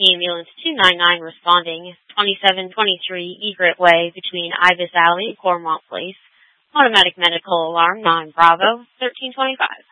Ambulance 299 responding, 2723 Egret Way between Ibis Alley and Cormont Place. Automatic medical alarm 9 Bravo, 1325.